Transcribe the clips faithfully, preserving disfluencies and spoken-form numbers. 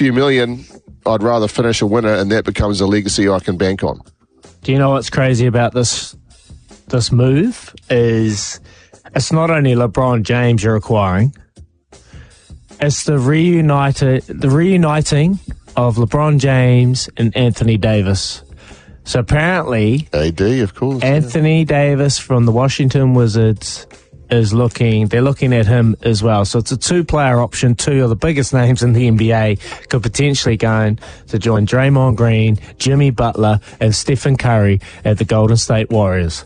few million, I'd rather finish a winner, and that becomes a legacy I can bank on. Do you know what's crazy about this this move is it's not only LeBron James you're acquiring, it's the reunited the reuniting of LeBron James and Anthony Davis. So apparently A D, of course. Anthony yeah. Davis from the Washington Wizards is looking, they're looking at him as well. So it's a two-player option. Two of the biggest names in the N B A could potentially go in to join Draymond Green, Jimmy Butler, and Stephen Curry at the Golden State Warriors.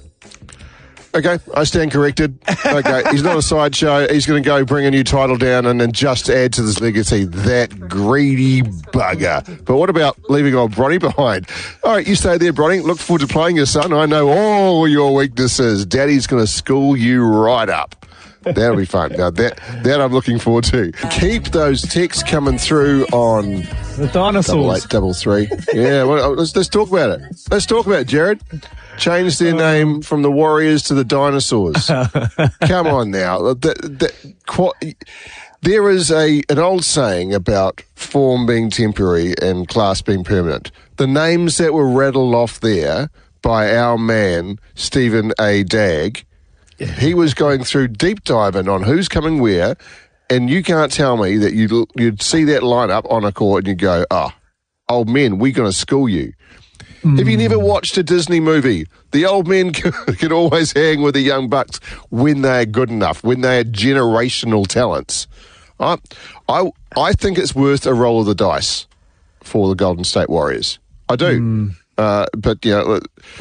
Okay, I stand corrected. Okay, he's not a sideshow. He's going to go bring a new title down and then just add to this legacy. That greedy bugger. But what about leaving old Bronny behind? All right, you stay there, Bronny. Look forward to playing your son. I know all your weaknesses. Daddy's going to school you right up. That'll be fun. Now, that that I'm looking forward to. Keep those texts coming through on the dinosaurs. Double eight, double three. Yeah, well, let's, let's talk about it. Let's talk about it, Jared. Change their name from the Warriors to the Dinosaurs. Come on now. The, the, qu- there is a an old saying about form being temporary and class being permanent. The names that were rattled off there by our man, Stephen A. Dagg, yeah. he was going through deep diving on who's coming where, and you can't tell me that you'd, you'd see that lineup on a court and you'd go, oh, old men, we're going to school you. Have you never watched a Disney movie? The old men can always hang with the young bucks when they're good enough, when they're generational talents. I, I, I think it's worth a roll of the dice for the Golden State Warriors. I do. Mm. Uh, but, you know,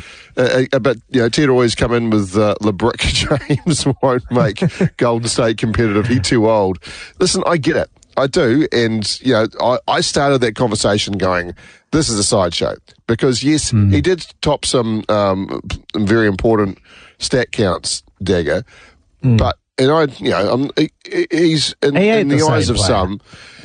uh, uh, but, you know, Ted always come in with uh, LeBrick James won't make Golden State competitive. He's too old. Listen, I get it. I do, and, you know, I, I started that conversation going, this is a sideshow. Because, yes, mm. he did top some um, very important stat counts, Dagger, mm. but, and I, you know, I'm, he, he's, in, he in the, the eyes of player. some,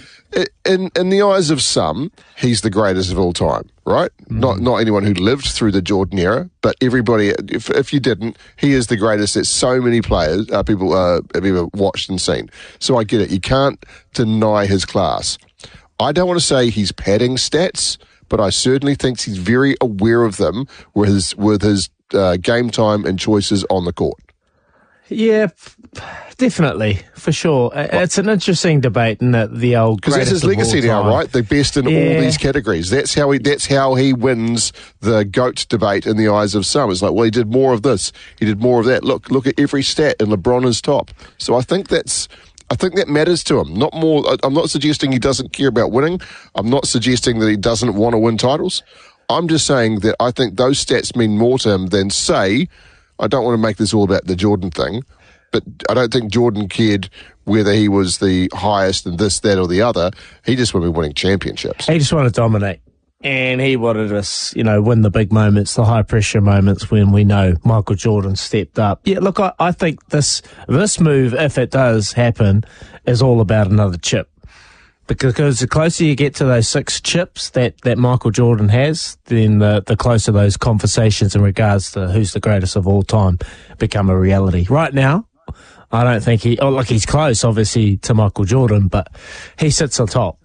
in in the eyes of some, he's the greatest of all time, right? Mm. Not not anyone who lived through the Jordan era, but everybody, if if you didn't, he is the greatest that so many players, uh, people uh, have ever watched and seen. So I get it. You can't deny his class. I don't want to say he's padding stats, but I certainly think he's very aware of them with his, with his uh, game time and choices on the court. Yeah, definitely, for sure. It's an interesting debate in that the old because that's his legacy now, right? The best in yeah. all these categories. That's how he. That's how he wins the GOAT debate in the eyes of some. It's like, well, he did more of this, he did more of that. Look, look at every stat, and LeBron is top. So I think that's. I think that matters to him. Not more. I'm not suggesting he doesn't care about winning. I'm not suggesting that he doesn't want to win titles. I'm just saying that I think those stats mean more to him than, say, I don't want to make this all about the Jordan thing, but I don't think Jordan cared whether he was the highest in this, that, or the other. He just wanted to be winning championships. He just wanted to dominate. And he wanted us, you know, win the big moments, the high-pressure moments when we know Michael Jordan stepped up. Yeah, look, I, I think this this move, if it does happen, is all about another chip. Because the closer you get to those six chips that, that Michael Jordan has, then the, the closer those conversations in regards to who's the greatest of all time become a reality. Right now, I don't think he... Oh, look, he's close, obviously, to Michael Jordan, but he sits on top.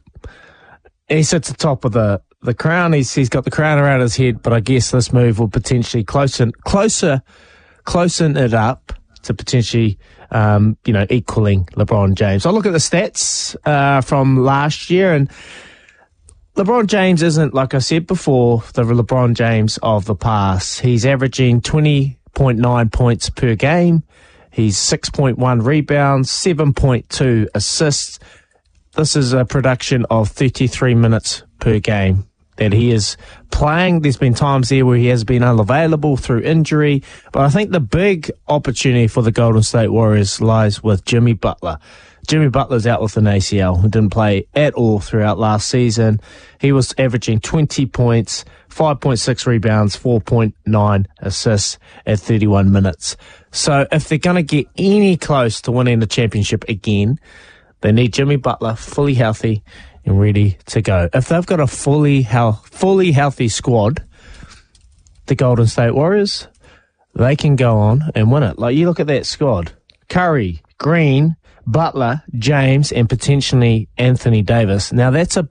He sits on top of the... The crown, he's, he's got the crown around his head, but I guess this move will potentially closen, closer, closen it up to potentially, um, you know, equaling LeBron James. I look at the stats uh, from last year, and LeBron James isn't, like I said before, the LeBron James of the past. He's averaging twenty point nine points per game. He's six point one rebounds, seven point two assists. This is a production of thirty-three minutes per game that he is playing. There's been times there where he has been unavailable through injury, but I think the big opportunity for the Golden State Warriors lies with Jimmy Butler. Jimmy Butler's out with an A C L, who didn't play at all throughout last season. He was averaging twenty points, five point six rebounds, four point nine assists at thirty-one minutes. So if they're going to get any close to winning the championship again, they need Jimmy Butler fully healthy and ready to go. If they've got a fully health, fully healthy squad, the Golden State Warriors, they can go on and win it. Like, you look at that squad. Curry, Green, Butler, James, and potentially Anthony Davis. Now, that's a